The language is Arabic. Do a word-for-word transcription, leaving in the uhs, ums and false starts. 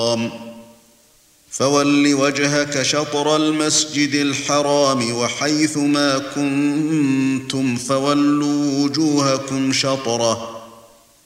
فول وجهك شطر المسجد الحرام وحيث ما كنتم فولوا وجوهكم شطره